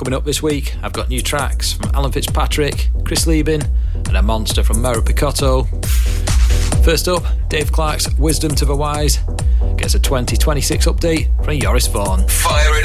Coming up this week, I've got new tracks from Alan Fitzpatrick, Chris Liebing, and a monster from Mauro Picotto. First up, Dave Clarke's Wisdom to the Wise gets a 2026 update from Joris Vaughan. Fire it